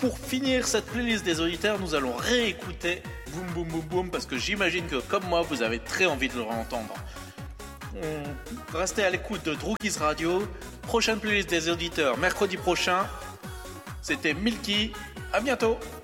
Pour finir cette playlist des auditeurs, nous allons réécouter Boum Boum Boum Boum parce que j'imagine que comme moi, vous avez très envie de le réentendre. Restez à l'écoute de Drookies Radio. Prochaine playlist des auditeurs mercredi prochain. C'était Milky. À bientôt.